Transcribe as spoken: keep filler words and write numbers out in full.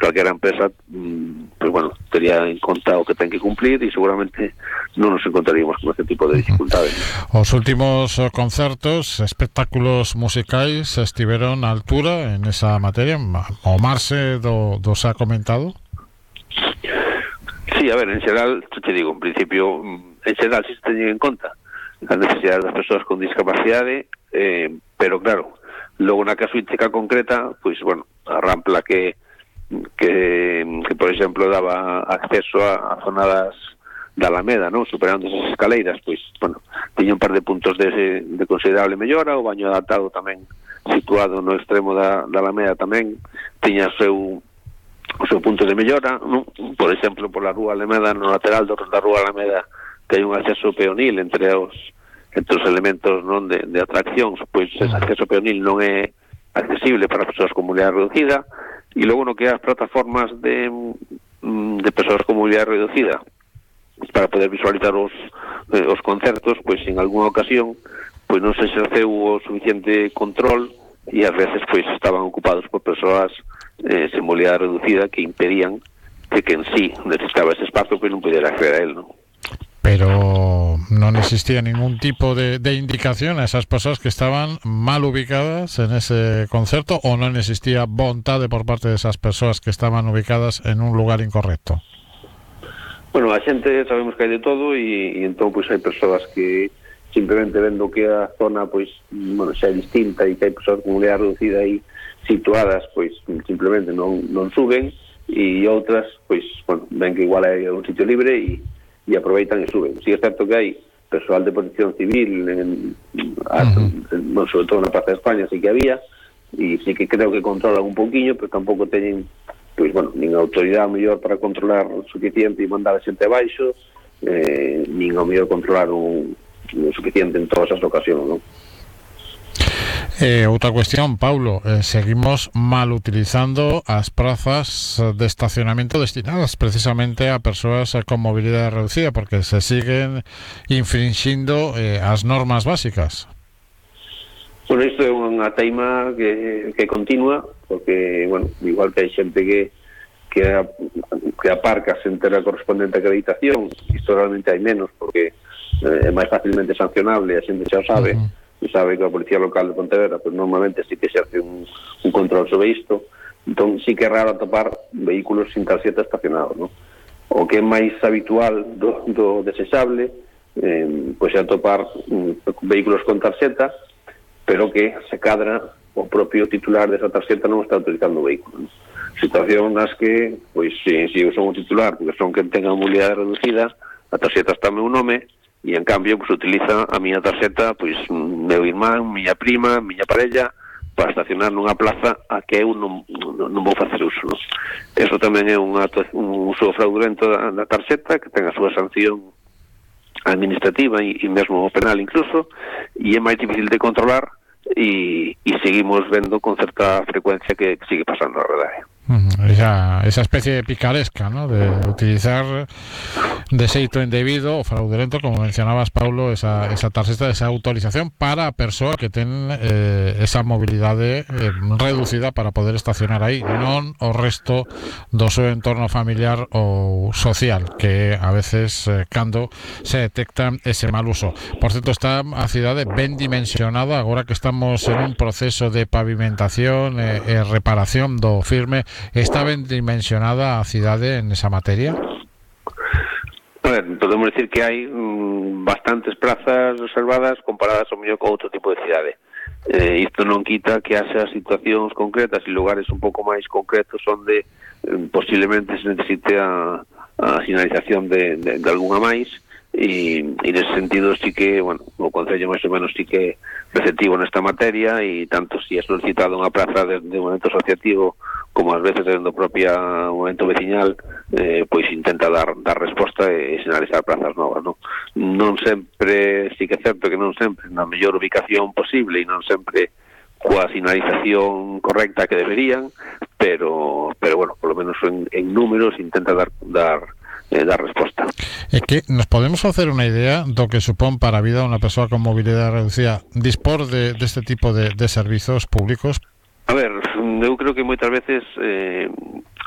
calquera empresa mm, pues bueno, tería en conta o que ten que cumplir e seguramente non nos encontraríamos con este tipo de dificultades. Os últimos concertos, espectáculos musicais estiveron á altura en esa materia? O marxe do, do se ha comentado? Sí, a ver, en xeral, te digo, en principio, en xeral si se teñen en conta as necesidades das persoas con discapacidade, eh, pero claro, logo na casuística concreta, pois, bueno, a rampla que, que, que por exemplo, daba acceso a, a zonas da Alameda, non? Superando esas escaleiras, pois, bueno, tiña un par de puntos de, de considerable mellora, o baño adaptado tamén situado no extremo da, da Alameda tamén, tiña o seu o seu punto de mellora, non? Por exemplo, pola Rúa Alameda, no lateral do, da Rúa Alameda, que hai un acceso peonil entre os entre os elementos non de, de atraccións, pois ese acceso peonil non é accesible para persoas con mobilidade reducida, e logo no que as plataformas de, de persoas con mobilidade reducida para poder visualizar os, eh, os concertos, pois en algunha ocasión pois non se exerceu o suficiente control e ás veces pois estaban ocupados por persoas eh, sen mobilidade reducida que impedían que que en sí necesitaba ese espazo pois non pudiera acceder a él, non? Pero non existía ningún tipo de, de indicación a esas persoas que estaban mal ubicadas en ese concerto, ou non existía vontade por parte de esas persoas que estaban ubicadas en un lugar incorrecto? Bueno, a xente sabemos que hai de todo e, e entón pois hai persoas que simplemente vendo que a zona pois, bueno, xa é distinta e que hai persoas con mobilidade reducida aí situadas, pois simplemente non, non suben, e outras, pois, bueno, ven que igual hai un sitio libre e e aproveitan e suben. Si é certo que hai persoal de protección civil en, a, uh-huh. en, bueno, sobre todo na Praza de España sí que había, e sí que creo que controlan un pouquiño, pero tampouco teñen pois, bueno, nin a autoridade mellor para controlar o suficiente e mandar a xente abaixo, eh, nin ao mellor controlar un, un suficiente en todas as ocasións, non? Eh, outra cuestión, Paulo, eh, seguimos mal utilizando as prazas de estacionamento destinadas precisamente a persoas con mobilidade reducida, porque se siguen infringindo eh, as normas básicas. Bueno, isto é unha teima que, que continua, porque, bueno, igual que hai xente que que, a, que aparca sen ter a correspondente acreditación, isto realmente hai menos, porque eh, é máis facilmente sancionable, a xente xa o sabe, uh-huh. e sabe que a Policía Local de Pontevedra pues, normalmente sí que se hace un, un control sobre isto, entón sí que é raro atopar vehículos sin tarxeta estacionados, ¿no? O que é máis habitual do, do desexable eh, pois é atopar um, vehículos con tarxeta, pero que se cadra o propio titular desa tarxeta non está utilizando o vehículo, ¿no? Situación nas que, pois, se, se eu son o titular, porque son quen tenga mobilidade reducida, a tarxeta está meu nome, e en cambio pues, utiliza a miña tarxeta pois meu irmán, miña prima, miña parella para estacionar nunha plaza a que eu non, non, non vou facer uso, non? Eso tamén é un, ato, un uso fraudulento da, da tarxeta que ten a súa sanción administrativa e, e mesmo penal incluso, e é máis difícil de controlar e, e seguimos vendo con certa frecuencia que, que sigue pasando a verdade. Esa, esa especie de picaresca, ¿no? De utilizar de xeito indebido o fraudulento, como mencionabas, Paulo, esa, esa tarxeta, esa autorización para a persoa que ten eh, esa mobilidade eh, reducida para poder estacionar aí, non o resto do seu entorno familiar ou social, que a veces eh, cando se detecta ese mal uso. Por certo, está a cidade ben dimensionada agora que estamos en un proceso de pavimentación e eh, eh, reparación do firme. Está ben dimensionada a cidade en esa materia? A ver, podemos decir que hai mm, bastantes prazas reservadas comparadas ao mellor con outro tipo de cidade. Eh, isto non quita que haxa situacións concretas e lugares un pouco máis concretos onde eh, posiblemente se necesite a, a sinalización de, de, de algunha máis, e, e nese sentido sí que, bueno, o Concello máis ou menos sí que é receptivo nesta materia, e tanto si é solicitado unha plaza de, de momento asociativo como ás veces dentro do propio momento veciñal, eh, pois intenta dar, dar resposta e sinalizar plazas novas, non? Non sempre, sí que é certo que non sempre na mellor ubicación posible e non sempre coa sinalización correcta que deberían, pero, pero bueno, por lo menos en, en números intenta dar, dar Eh, dar resposta. É que nos podemos facer unha idea do que supón para a vida unha persoa con mobilidade reducida dispor de, deste tipo de, de servizos públicos? A ver, eu creo que moitas veces eh,